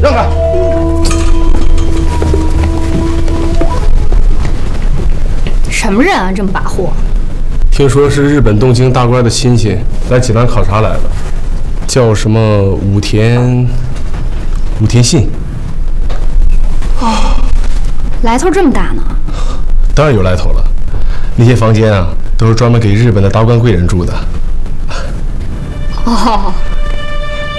让开！ 什么人啊，这么跋扈？ 听说是日本东京大官的亲戚来济南考察来了，叫什么武田信。 哦，来头这么大呢？ 当然有来头了，那些房间啊，都是专门给日本的达官贵人住的。 哦。